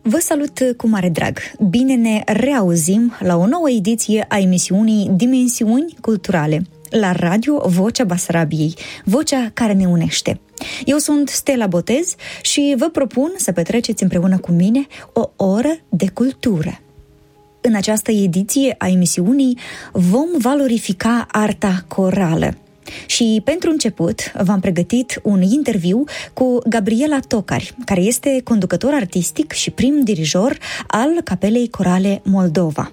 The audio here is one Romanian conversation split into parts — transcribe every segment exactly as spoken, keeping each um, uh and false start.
Vă salut cu mare drag! Bine ne reauzim la o nouă ediție a emisiunii Dimensiuni Culturale, la radio Vocea Basarabiei, vocea care ne unește. Eu sunt Stella Botez și vă propun să petreceți împreună cu mine o oră de cultură. În această ediție a emisiunii vom valorifica arta corală. Și pentru început v-am pregătit un interviu cu Gabriela Tocari, care este conducător artistic și prim dirijor al Capelei Corale Moldova.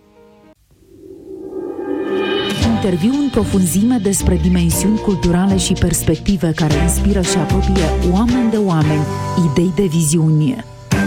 Interviu în profunzime despre dimensiuni culturale și perspective care inspiră și apropie oameni de oameni, idei de viziune.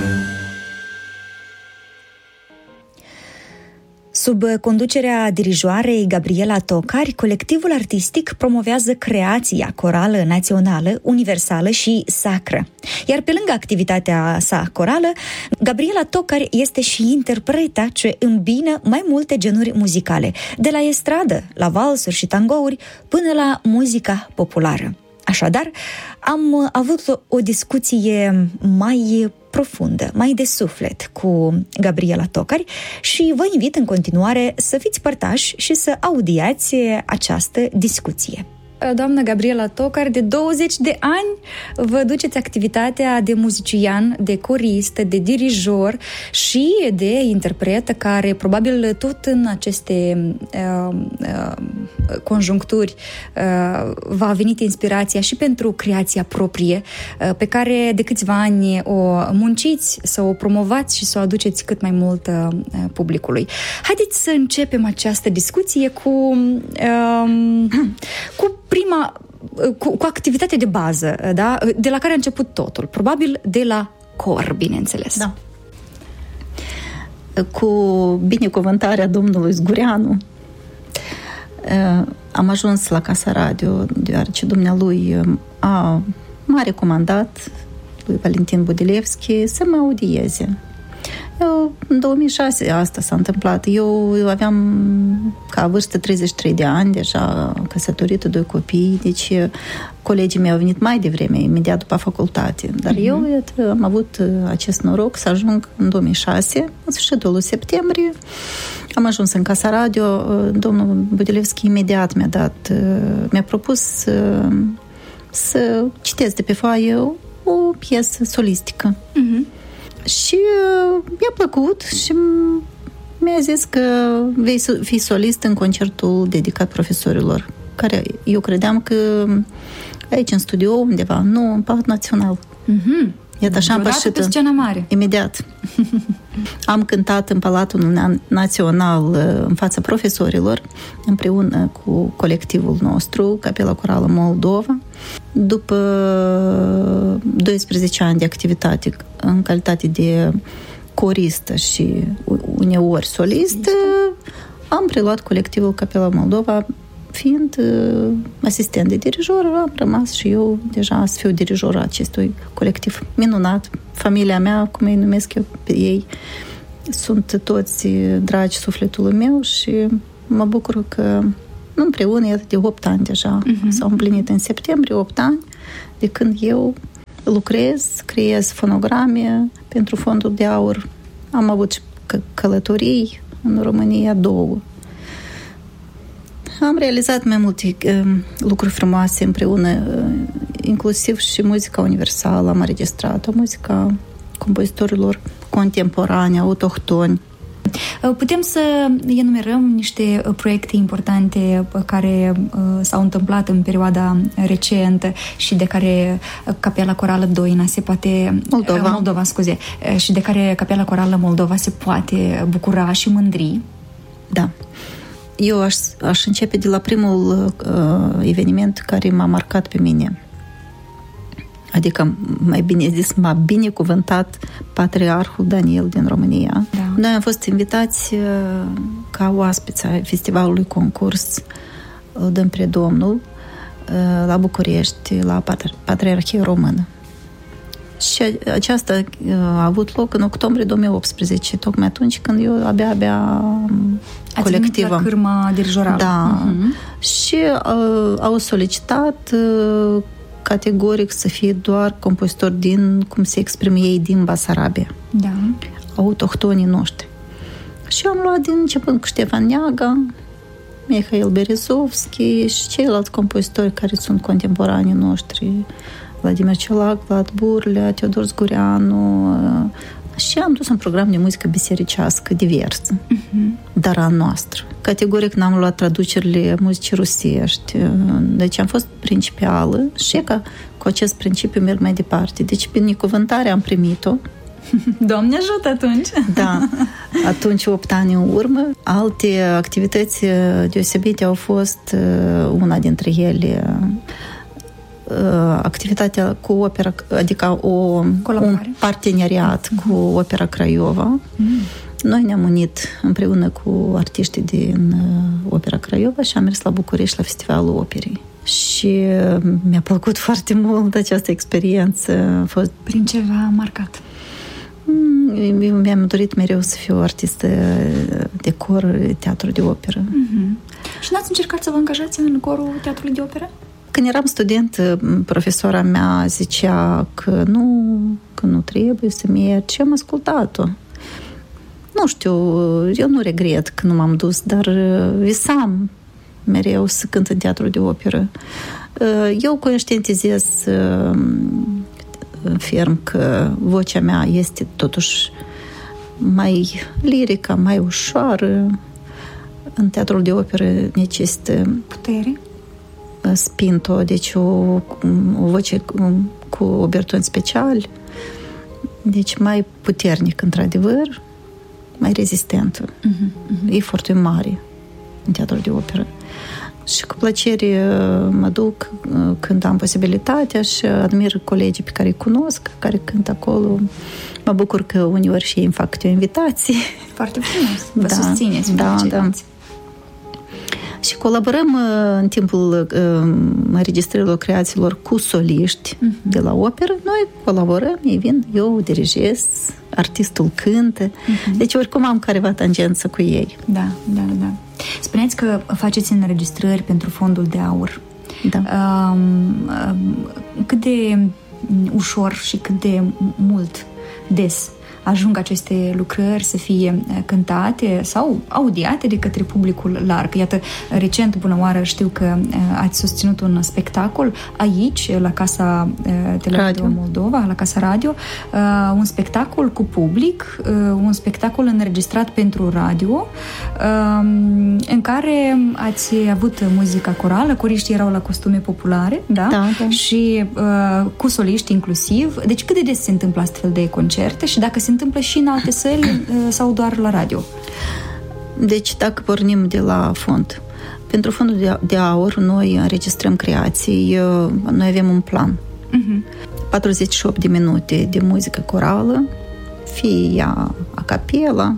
Sub conducerea dirijoarei Gabriela Tocari, colectivul artistic promovează creația corală națională, universală și sacră. Iar pe lângă activitatea sa corală, Gabriela Tocari este și interpreta ce îmbină mai multe genuri muzicale, de la estradă, la valsuri și tangouri, până la muzica populară. Așadar, am avut o discuție mai profundă, mai de suflet cu Gabriela Tocari și vă invit în continuare să fiți părtași și să audiați această discuție. Doamna Gabriela Tocari, de douăzeci de ani vă duceți activitatea de muzician, de corist, de dirijor și de interpretă, care probabil tot în aceste uh, uh, conjuncturi uh, v-a venit inspirația și pentru creația proprie, uh, pe care de câțiva ani o munciți, să o promovați și să o aduceți cât mai mult uh, publicului. Haideți să începem această discuție cu, uh, cu prima, cu, cu activitatea de bază, da? De la care a început totul. Probabil de la cor, bineînțeles. Da. Cu binecuvântarea domnului Zgureanu am ajuns la Casa Radio, deoarece dumnealui a, m-a recomandat lui Valentin Budilevski să mă audieze. Eu, în două mii șase asta s-a întâmplat. Eu aveam, ca vârstă, treizeci și trei de ani, deja căsătorită, doi copii, deci colegii mei au venit mai devreme, imediat după facultate. Dar uh-huh. eu iată, am avut acest noroc să ajung în două mii șase, în sfârșitul lui septembrie. Am ajuns în Casa Radio. Domnul Budilevski imediat mi-a dat, mi-a propus să, să citesc de pe foaie o piesă solistică. Uh-huh. Și uh, mi-a plăcut și mi-a zis că vei fi solist în concertul dedicat profesorilor, care eu credeam că aici în studio undeva, nu, în Palat Național. Mm-hmm. Iată, așa am pășită. Pe scena mare. Imediat. Am cântat în Palatul Național în fața profesorilor, împreună cu colectivul nostru, Capela Corală Moldova. După doisprezece ani de activitate în calitate de coristă și uneori solistă, am preluat colectivul Capela Moldova, fiind uh, asistent de dirijor, am rămas și eu deja să fiu dirijorul acestui colectiv minunat. Familia mea, cum îi numesc eu pe ei, sunt toți dragi sufletului meu și mă bucur că împreună de opt ani deja, uh-huh. s-au împlinit în septembrie opt ani de când eu lucrez, creez fonograme pentru Fondul de Aur. Am avut și călătorii în România, două. Am realizat mai multe uh, lucruri frumoase împreună, uh, inclusiv și muzica universală. Am înregistrat o muzica compozitorilor contemporani, autohtoni. Putem să enumerăm niște proiecte importante care uh, s-au întâmplat în perioada recentă și de care Capela Corală Doina se poate... Moldova. Moldova, scuze. Și de care Capela Corală Moldova se poate bucura și mândri. Da. Eu aș, aș începe de la primul uh, eveniment care m-a marcat pe mine. Adică, mai bine zis, m-a binecuvântat Patriarhul Daniel din România. Da. Noi am fost invitați uh, ca oaspeți ai festivalului concurs uh, Dăm pre Domnul uh, la București, la Patri- Patriarhia Română. Și aceasta uh, a avut loc în octombrie două mii optsprezece, tocmai atunci când eu abia, abia colectivă. Ați venit la cârma dirijorală. Da. Uh-huh. Și uh, au solicitat uh, categoric să fie doar compozitori din, cum se exprimă ei, din Basarabia. Da. uh-huh. autohtonii noștri. Și am luat din începând cu Ștefan Neaga, Mihail Berezovski și ceilalți compozitori care sunt contemporanii noștri, Vladimir Ciolac, Vlad Burlea, Teodor Zgureanu, și am dus un program de muzică bisericească divers, uh-huh. dar a noastră. Categoric n-am luat traducerile muzicii rusești, deci am fost principială și ca cu acest principiu merg mai departe. Deci binecuvântarea am primit-o. Doamne ajută atunci! Da, atunci, opt ani în urmă. Alte activități deosebite au fost, una dintre ele, activitatea cu opera, adică o, un parteneriat mm-hmm. cu Opera Craiova. Mm. Noi ne-am unit împreună cu artiștii din Opera Craiova și am mers la București la Festivalul Operei. Și mi-a plăcut foarte mult această experiență. A fost... Prin ce v-a marcat? Mi-am dorit mereu să fiu artistă de cor, teatru de operă. Mm-hmm. Și n-ați încercat să vă angajați în corul teatrului de operă? Când eram student, profesora mea zicea că nu, că nu trebuie să mergi și am ascultat-o. Nu știu, eu nu regret că nu m-am dus, dar visam mereu să cânt în teatru de operă. Eu conștientizez ferm că vocea mea este totuși mai lirică, mai ușoară. În teatrul de operă necesită putere, spinto, deci o, o voce cu, cu obertoni speciali, deci mai puternic, într-adevăr, mai rezistentă. Uh-huh, uh-huh. Efortul mare în teatrul de operă. Și cu plăcere mă duc când am posibilitatea și admir colegii pe care îi cunosc, care cântă acolo. Mă bucur că uneori și ei îmi fac câte o invitație. Foarte frumos. Vă da, susțineți. Da, da. Și colaborăm în timpul înregistrărilor creațiilor cu soliști uh-huh. de la operă. Noi colaborăm, ei vin, eu dirigez, artistul cântă. Uh-huh. Deci oricum am careva tangență cu ei. Da, da, da. Spuneți că faceți înregistrări pentru Fondul de Aur. Da. Um, cât de ușor și cât de mult, des ajung aceste lucrări să fie cântate sau audiate de către publicul larg. Iată, recent, bună oară, știu că ați susținut un spectacol aici, la Casa Teleradio Moldova, la Casa Radio, un spectacol cu public, un spectacol înregistrat pentru radio, în care ați avut muzica corală, coriștii erau la costume populare, da? Da, da. Și cu soliști inclusiv. Deci cât de des se întâmplă astfel de concerte și dacă se întâmplă și în alte săli sau doar la radio? Deci, dacă pornim de la fond, pentru Fondul de, de Aur, noi înregistrăm creații, noi avem un plan. Uh-huh. patruzeci și opt de minute de muzică corală, fie ea a capela,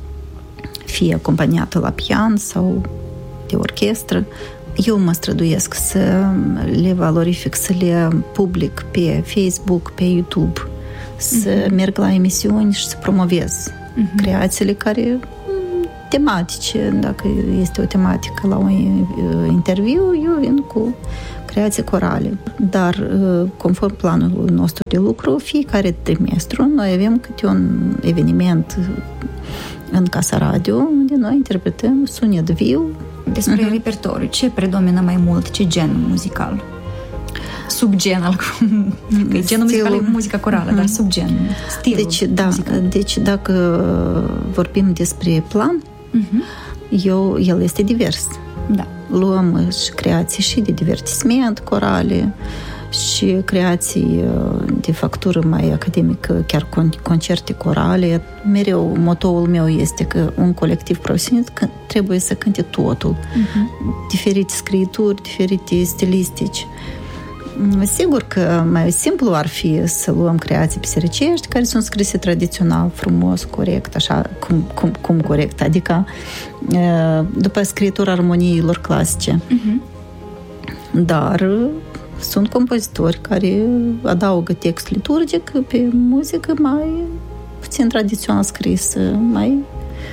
fie acompaniată la pian sau de orchestră. Eu mă străduiesc să le valorific, să le public pe Facebook, pe YouTube, să uh-huh. merg la emisiuni și să promovez uh-huh. creațiile care, tematice, dacă este o tematică la un interviu, eu vin cu creații corale. Dar, conform planului nostru de lucru, fiecare trimestru noi avem câte un eveniment în Casa Radio, unde noi interpretăm sunet viu. Despre uh-huh. repertoriu, ce predomină mai mult, ce gen muzical? Subgen al că genul muzical e muzica corală, uh-huh. dar subgen, stilul deci, da, muzical. Deci dacă vorbim despre plan, uh-huh. eu, el este divers. Da. Luăm și creații și de divertisment corale și creații de factură mai academică, chiar concerte corale. Mereu motoul meu este că un colectiv profesionist trebuie să cânte totul. Uh-huh. Diferite scriituri, diferite stilistici. Sigur că mai simplu ar fi să luăm creații bisericești care sunt scrise tradițional, frumos, corect, așa, cum, cum, cum corect, adică după scriitura armoniilor clasice. Uh-huh. Dar sunt compozitori care adaugă text liturgic pe muzică mai puțin tradițional scrisă, mai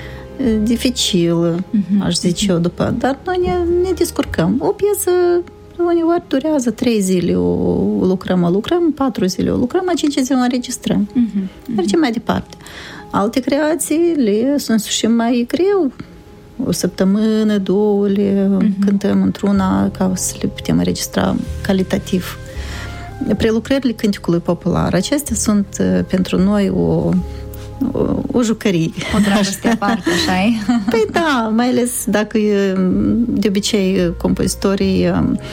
dificilă, uh-huh. aș zice eu după. Dar noi ne, ne descurcăm. O piesă uneori durează trei zile o lucrăm, o lucrăm, patru zile o lucrăm, a cinci zile o înregistrăm. Uh-huh. Mergem mai departe. Alte creații le însușim mai greu. O săptămână, două, le uh-huh. cântăm într-una ca să le putem înregistra calitativ. Prelucrările Cânticului Popular, acestea sunt pentru noi o O, o jucărie. O dragoste aparte, așa-i? Păi da, mai ales dacă de obicei compozitorii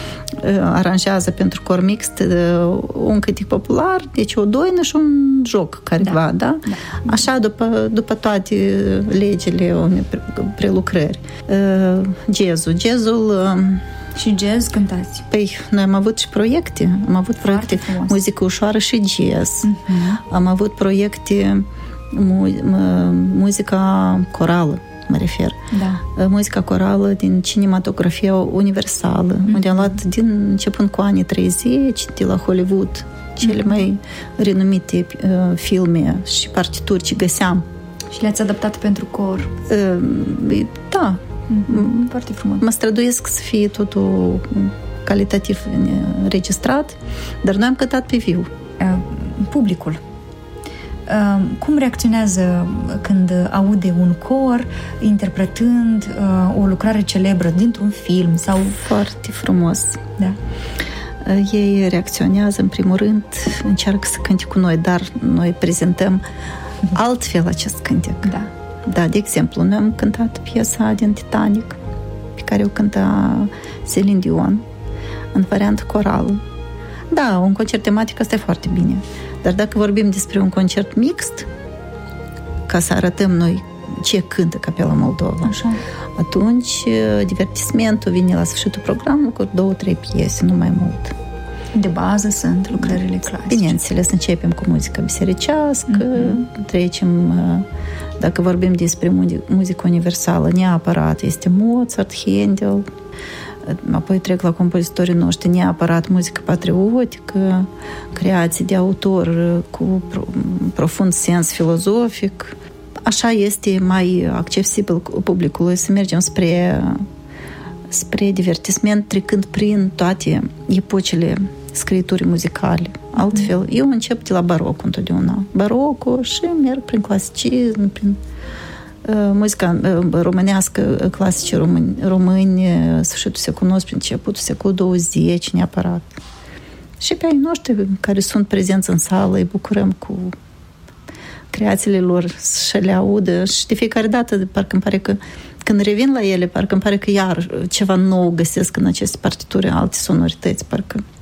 aranjează pentru cor mixt un cântec popular, deci o doină și un joc careva, da? da? da. Așa, după, după toate legile prelucrări. Jazzul. Jazzul și jazz cântați? Păi, noi am avut și proiecte. Am avut proiecte muzică ușoară și jazz. Uh-huh. Am avut proiecte mu- muzica corală, mă refer. Da. Muzica corală din cinematografia universală, uh-huh. unde am luat din începând cu anii treizeci de la Hollywood cele uh-huh. mai renumite uh, filme și partituri ce găseam. Și le-ați adaptat pentru cor? Uh, da. Mm-hmm. Foarte frumos. Mă străduiesc să fie totul calitativ înregistrat, dar noi am cântat pe viu. Uh, publicul. Uh, cum reacționează când aude un cor interpretând uh, o lucrare celebră dintr-un film? Sau... Foarte frumos. Da. Uh, ei reacționează, în primul rând, încearcă să cânte cu noi, dar noi prezentăm mm-hmm. altfel acest cântec. Da. Da, de exemplu, noi am cântat piesa din Titanic, pe care o cânta Celine Dion, în variantă corală. Da, un concert tematic asta e foarte bine. Dar dacă vorbim despre un concert mixt, ca să arătăm noi ce cântă Capela Moldova, așa, atunci divertismentul vine la sfârșitul programului cu două, trei piese, nu mai mult. De bază sunt lucrările clasice. Bineînțeles, începem cu muzica bisericească, mm-hmm. trecem, dacă vorbim despre muzică universală, neapărat este Mozart, Handel, apoi trec la compozitorii noștri, neapărat muzică patriotică, creații de autor cu profund sens filozofic. Așa este mai accesibil publicului să mergem spre, spre divertisment, trecând prin toate epocile scriturii muzicale. Altfel, eu încep de la baroc întotdeauna. Barocul și merg prin clasicism, prin uh, muzica uh, românească, clasice români, români sfârșitul secolului nouăsprezece, prin începutul secolului douăzeci, neapărat. Și pe ai noștri care sunt prezenți în sală, îi bucurăm cu creațiile lor să le audă și de fiecare dată parcă îmi pare că când revin la ele, parcă îmi pare că iar ceva nou găsesc în aceste partituri, alte sonorități, parcă